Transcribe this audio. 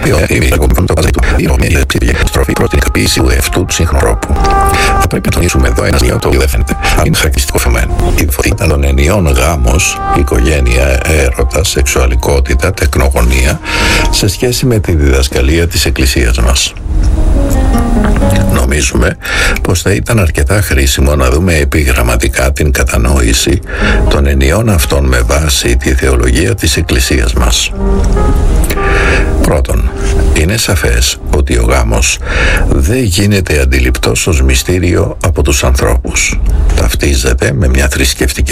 στροφή προ την ικανοποίηση του εαυτού του σύγχρονου τρόπου. Θα πρέπει να τονίσουμε εδώ ένα σημείο το οποίο δεν φαίνεται, αλλά είναι χαρακτηριστικό φαινομένο. Η ήταν των ενιών γάμος, οικογένεια, έρωτα, σεξουαλικότητα, τεκνογωνία, σε σχέση με τη διδασκαλία της Εκκλησίας μας. Νομίζουμε πως θα ήταν αρκετά χρήσιμο να δούμε επιγραμματικά την κατανόηση των ενιών αυτών με βάση τη θεολογία της Εκκλησίας μας. Πρώτον, είναι σαφές ότι ο γάμος δεν γίνεται αντιληπτός ως μυστήριο από τους ανθρώπους. Ταυτίζεται με μια θρησκευτική